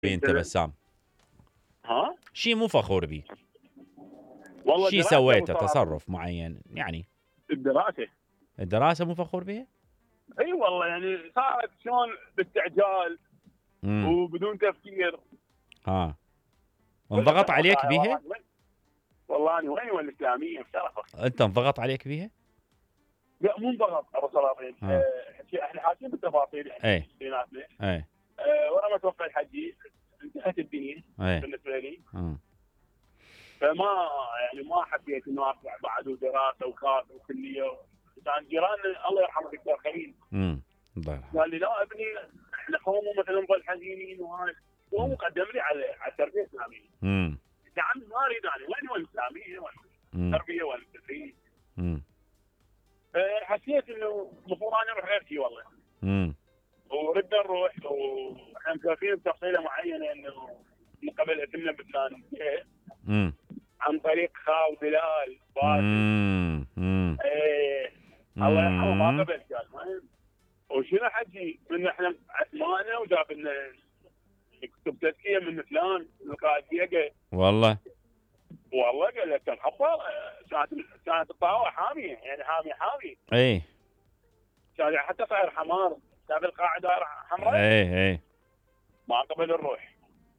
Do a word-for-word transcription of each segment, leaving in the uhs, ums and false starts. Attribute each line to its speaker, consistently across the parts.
Speaker 1: انت بسام؟
Speaker 2: ها؟
Speaker 1: شيء مو فخور به،
Speaker 2: والله
Speaker 1: شيء سويته تصرف معين يعني.
Speaker 2: الدراسه
Speaker 1: الدراسه مو فخور بها؟
Speaker 2: اي والله يعني صارت شلون باستعجال
Speaker 1: امم
Speaker 2: وبدون تفكير.
Speaker 1: ها انضغط عليك بها؟
Speaker 2: والله انا وين الاسلاميه بشرفك.
Speaker 1: انت انضغط عليك بها؟
Speaker 2: لا مو انضغط ابو سلاطين.
Speaker 1: آه.
Speaker 2: احنا حاسين بالتفاصيل يعني
Speaker 1: اي
Speaker 2: بيناتنا.
Speaker 1: اي
Speaker 2: أه ورا ما توفى الحجي انتهت الدنيا
Speaker 1: اي
Speaker 2: بالنسبه لي.
Speaker 1: امم
Speaker 2: فما يعني ما حبيت انه ارجع بعد ودراسه وخاص وكليه. كان جيراننا الله يرحمه دكتور خليل
Speaker 1: امم
Speaker 2: قال لي لا ابني احنا قوم مثلا نظل حزينين وهاي هو مقدم لي على على التربيه الاسلاميه.
Speaker 1: امم
Speaker 2: يا عمي ما اريد انا وين هو الاسلاميه وين التربيه وين التدريس.
Speaker 1: امم
Speaker 2: حسيت انه المفروض انا اروح غير شيء والله.
Speaker 1: امم
Speaker 2: وردنا نروح واحنا مسافرين بتفصيله معينه انه من قبل اثنين بلان
Speaker 1: امم
Speaker 2: عن طريق خاو بلال باسل.
Speaker 1: امم
Speaker 2: ايه الله يرحمه ما قبل كان. وشنو حكي من احنا عثمانه وجاب لنا كتب تزكيه من فلان القائد ديقه.
Speaker 1: والله
Speaker 2: والله قال لك كان حفار. كانت كانت الطاوه حاميه يعني حاميه حامي.
Speaker 1: اي
Speaker 2: كان حتى صاير حمار. شاف القاعده حمراء.
Speaker 1: اي اي
Speaker 2: ما قبل نروح.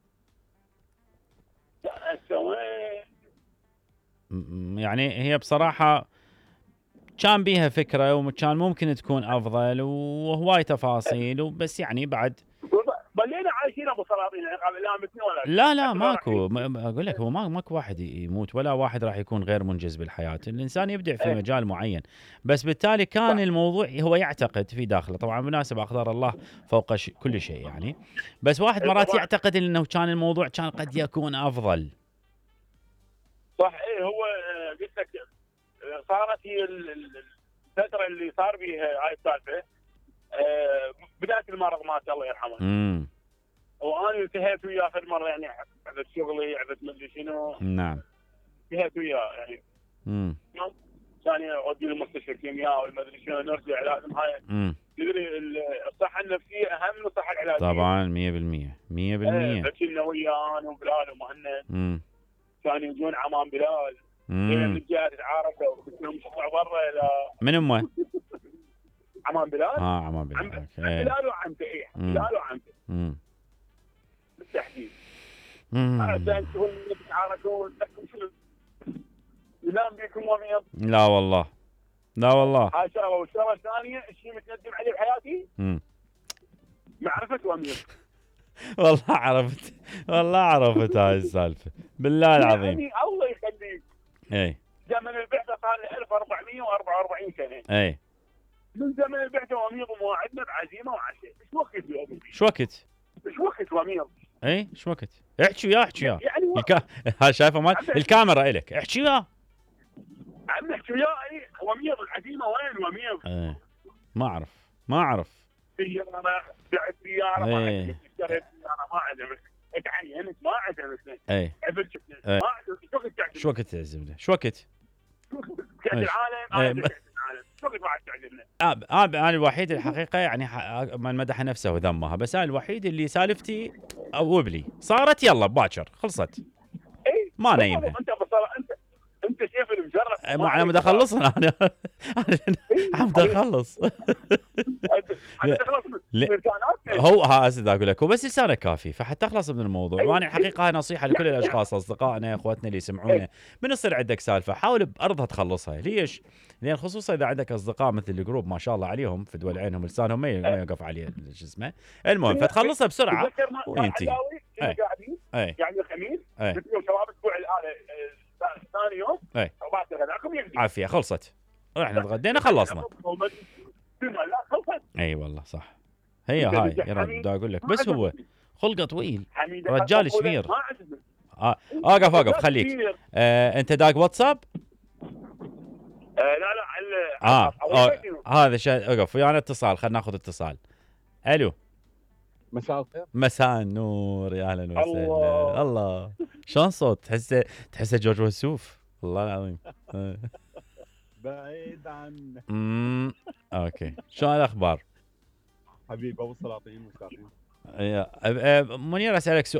Speaker 2: سويت
Speaker 1: يعني هي بصراحه كان بيها فكره وكان ممكن تكون افضل وهواي تفاصيل وبس يعني بعد
Speaker 2: ضلينا عايشين ابو سلاطين يعني لا متني ولا
Speaker 1: لا لا ماكو. اقول لك هو ما ماكو واحد يموت ولا واحد راح يكون غير منجز بالحياه. الانسان يبدع في مجال معين بس بالتالي كان الموضوع هو يعتقد في داخله. طبعا بالمناسبه اقدار الله فوق كل شيء يعني. بس واحد مرات يعتقد انه كان الموضوع كان قد يكون افضل.
Speaker 2: صح. ايه هو قلت لك صارت هي الفتره اللي صار بيها هاي السالفه بدايه المرض مات الله يرحمه.
Speaker 1: امم
Speaker 2: وانا انتهيت وياه في المره يعني عبت شغلي عبت مدري شنو.
Speaker 1: نعم
Speaker 2: انتهيت وياه يعني.
Speaker 1: امم
Speaker 2: ثاني اودي المستشفى الكيمياء والمدري شنو نرجع لازم هاي تدري الصحه النفسيه اهم من الصحه العلاجيه.
Speaker 1: طبعا مية بالمية مية بالمية.
Speaker 2: فكنا وياه انا وبلال ومهند.
Speaker 1: امم
Speaker 2: كانوا يجون عمام بلال.
Speaker 1: امم
Speaker 2: الرجال تعارفوا بدهم يطلعوا برا لا
Speaker 1: من امه؟
Speaker 2: عمام بلال.
Speaker 1: اه عمام بلال.
Speaker 2: عم بلال وعمته. ايه بلال وعمته.
Speaker 1: امم
Speaker 2: بالتحديد. عشان تقول تتعاركون لكم شنو؟ ينام بيكم وميض.
Speaker 1: لا والله لا والله.
Speaker 2: هاي شغله والشغله الثانيه الشيء متندم عليه بحياتي.
Speaker 1: امم
Speaker 2: معرفه وميض.
Speaker 1: والله عرفت والله عرفت هاي السالفه بالله العظيم.
Speaker 2: يعني الله يخليك.
Speaker 1: اي
Speaker 2: زمن البعثه صار لي ألف وأربعمية وأربعة وأربعين سنه.
Speaker 1: اي
Speaker 2: من زمن البعثه وميض ومواعدنا بعزيمه وعشاء. ايش وقت يا ابوي؟
Speaker 1: ايش وقت؟
Speaker 2: ايش وقت وميض؟
Speaker 1: اي ايش وقت؟ احكي وياه احكي وياه.
Speaker 2: يعني
Speaker 1: الكا... هاي شايفه مال الكاميرا الك احكي وياه.
Speaker 2: عم نحكي وياه. اي وميض العزيمه وين وميض؟
Speaker 1: اي ما اعرف ما اعرف.
Speaker 2: سياره بعت سياره ما اشتريت سياره ما عجبتني. اتعينت ما عجبتني.
Speaker 1: اي
Speaker 2: عبت ما عجبتني. شو وقت تعجبني؟
Speaker 1: شو وقت تعجبني؟ شو وقت؟
Speaker 2: كأس العالم انا كأس العالم شو وقت ما عاد تعجبني؟
Speaker 1: اه انا الوحيد الحقيقه يعني من مدح نفسه وذمها بس انا الوحيد اللي سالفتي او ابلي صارت يلا باكر خلصت.
Speaker 2: اي
Speaker 1: ما نايمها.
Speaker 2: انت بصراحه انت انت شايف المجرد
Speaker 1: ما انا بدي اخلص انا عم بدي اخلص. هو ها هسه اقول لك هو بس لسانه كافي فحتى اخلص من الموضوع. وانا الحقيقه نصيحه لكل الاشخاص اصدقائنا اخواتنا اللي يسمعونا من يصير عندك سالفه حاول بارضها تخلصها. ليش؟ لان خصوصا اذا عندك اصدقاء مثل الجروب ما شاء الله عليهم في دول عينهم لسانهم ما يوقف عليه شو اسمه. المهم فتخلصها بسرعه وينتهي.
Speaker 2: اي يعني الخميس شباب اسبوع هذا ثاني يوم وبعد غداكم يجي
Speaker 1: عافيه خلصت. رحنا تغدينا خلصنا. اي أيوة والله صح. هي هاي يا رب بدي اقول لك بس هو خلقه طويل رجال كبير. آه. اوقف اوقف خليك. آه انت داق واتساب؟
Speaker 2: آه لا لا
Speaker 1: اه, آه. هذا شيء اوقف ويانا اتصال خلينا ناخذ اتصال. الو
Speaker 3: مساء الخير.
Speaker 1: مساء النور يا اهلا وسهلا. الله, الله. شلون صوت تحسه تحسه جورج وسوف والله العظيم.
Speaker 3: بعيد عنه.
Speaker 1: امم اوكي شلون الاخبار؟
Speaker 3: حبيبي ابو سلاطين مشتاقين.
Speaker 1: يا منير اسالك سؤال